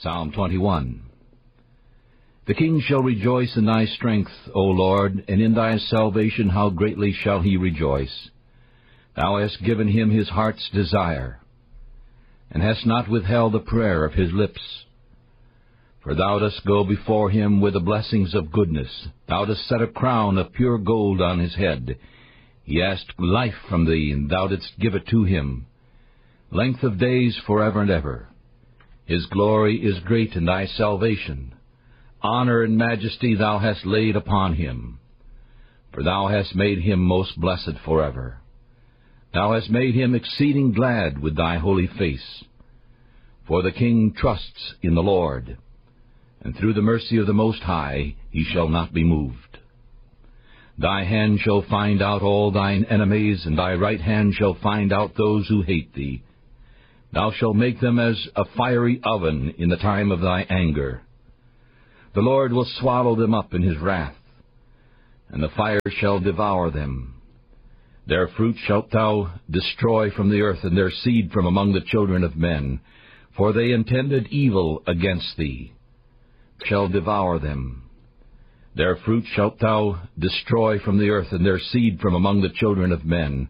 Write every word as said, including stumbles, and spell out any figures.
Psalm twenty-one. The king shall rejoice in thy strength, O Lord, and in thy salvation how greatly shall he rejoice. Thou hast given him his heart's desire, and hast not withheld the prayer of his lips. For thou dost go before him with the blessings of goodness. Thou dost set a crown of pure gold on his head. He asked life from thee, and thou didst give it to him, length of days forever and ever. His glory is great in thy salvation. Honor and majesty thou hast laid upon him. For thou hast made him most blessed forever. Thou hast made him exceeding glad with thy holy face. For the king trusts in the Lord, and through the mercy of the Most High he shall not be moved. Thy hand shall find out all thine enemies, and thy right hand shall find out those who hate thee. Thou shalt make them as a fiery oven in the time of thy anger. The Lord will swallow them up in his wrath, and the fire shall devour them. Their fruit shalt thou destroy from the earth, and their seed from among the children of men. For they intended evil against thee, shall devour them. Their fruit shalt thou destroy from the earth, and their seed from among the children of men.